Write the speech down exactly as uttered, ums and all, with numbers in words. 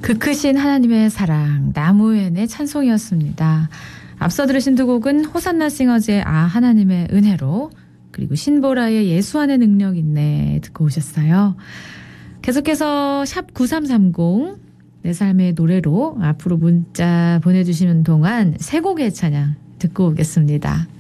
그 크신 하나님의 사랑, 나무엔의 찬송이었습니다. 앞서 들으신 두 곡은 호산나 싱어즈의 아 하나님의 은혜로, 그리고 신보라의 예수 안에 능력 있네 듣고 오셨어요. 계속해서 샵 구삼삼공 내 삶의 노래로 앞으로 문자 보내주시는 동안 세 곡의 찬양 듣고 오겠습니다.